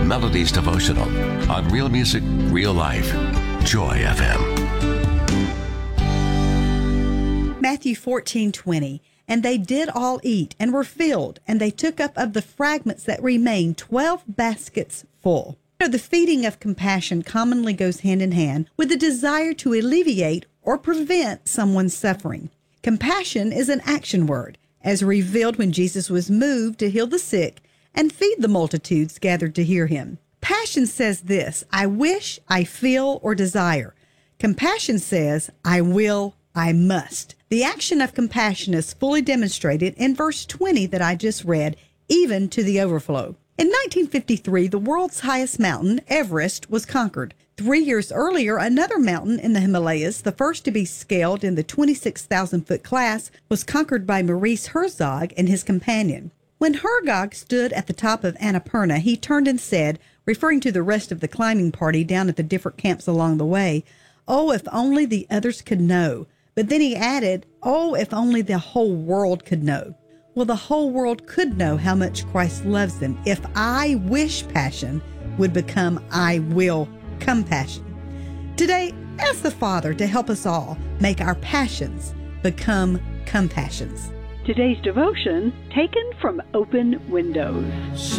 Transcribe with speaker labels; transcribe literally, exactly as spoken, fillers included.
Speaker 1: Melodies Devotional on Real Music, Real Life. Joy F M.
Speaker 2: Matthew fourteen twenty. And they did all eat, and were filled, and they took up of the fragments that remained twelve baskets full. The feeding of compassion commonly goes hand in hand with the desire to alleviate or prevent someone's suffering. Compassion is an action word, as revealed when Jesus was moved to heal the sick and feed the multitudes gathered to hear him. Passion says this: I wish, I feel, or desire. Compassion says, I will, I must. The action of compassion is fully demonstrated in verse twenty that I just read, even to the overflow. In nineteen fifty-three, the world's highest mountain, Everest, was conquered. Three years earlier, another mountain in the Himalayas, the first to be scaled in the twenty-six thousand foot class, was conquered by Maurice Herzog and his companion. When Herzog stood at the top of Annapurna, he turned and said, referring to the rest of the climbing party down at the different camps along the way, "Oh, if only the others could know." But then he added, "Oh, if only the whole world could know." Well, the whole world could know how much Christ loves them if I wish passion would become I will compassion. Today, ask the Father to help us all make our passions become compassions.
Speaker 3: Today's devotion taken from Open Windows.